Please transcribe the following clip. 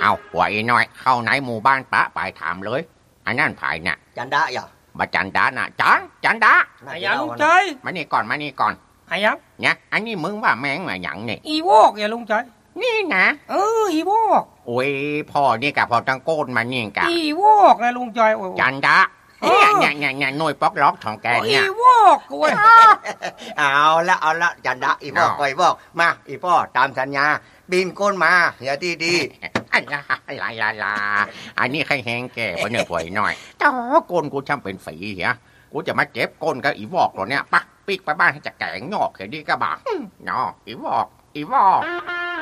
เอาหัวไอ้น้อยเข้าไหนหมู่บ้านปะไปถามเลยอันนั่นไผ่เนี่ยจันดาอย่าบาจันดาน่ะจันดาไอ้ยังลุงใจมานี่ก่อนไอ้ยังเนี่ยอันนี้มึงว่าแมงมาหยังเนี่ยอีวอกอย่าลุงใจนี่นะอีวอกโอ้ยพ่อนี่กับพ่อตังโกนมานี่กับอีวอกนะลุงใจจันดาเนี่ยหน่วยป๊อกล็อกของแกเนี่ยอีวอกกูเอาละจันดาอีพ่อคอยบอกมาอีพ่อตามสัญญาบินก้นมาอย่าดีลาอันนี้ใครแหงแกวะเนี่ยป่วยหน่อยจ้าก้นกูช่างเป็นฝีเหี้ยกูจะมาเจ็บก้นกับอีวอกตัวเนี้ยปะปิ๊กไปบ้านให้จะแกงงอกแค่นี้ก็บ้าเนาะอีวอก